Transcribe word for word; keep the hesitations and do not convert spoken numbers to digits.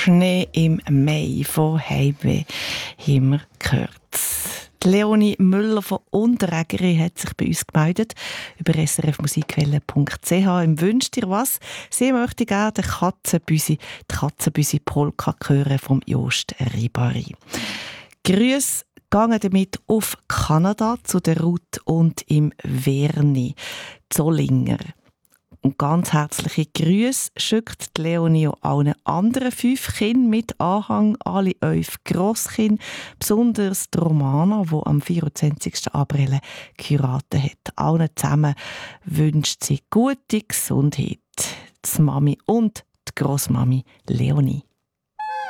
Schnee im Mai von Heimweh haben wir gehört. Die Leonie Müller von Unterägeri hat sich bei uns gemeldet über s r f musikwelle punkt c h. Im «Wünsch dir was?» Sie möchte gerne den Katzenbüsi, die Katzenbüsi-Polka hören vom Jost Ribari. Grüße gehen damit auf Kanada zu der Ruth und im Werni Zollinger. Und ganz herzliche Grüße schickt Leonie auch allen anderen fünf Kindern mit Anhang, alle fünf Grosskinder, besonders die Romana, die am vierundzwanzigsten April geheiratet hat. Allen zusammen wünscht sie gute Gesundheit, die Mami und die Grossmami Leonie.